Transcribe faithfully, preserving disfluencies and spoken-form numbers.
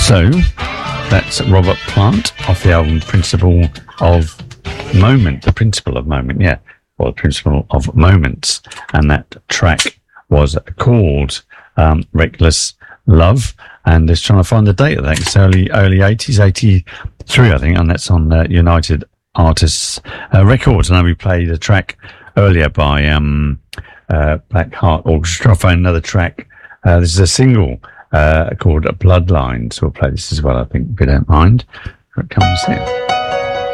So that's Robert Plant off the album Principle of Moment, the Principle of Moment, yeah, or the Principle of Moments. And that track was called um, Reckless Love. And just trying to find the date of that. It's early, early eighties, eighty-three, I think, and that's on uh, United Artists uh, Records. And we played a track earlier by um, uh, Black Heart Orchestra. I'll find another track. Uh, this is a single uh, called Bloodlines. We'll play this as well, I think, if you don't mind. Here it comes here.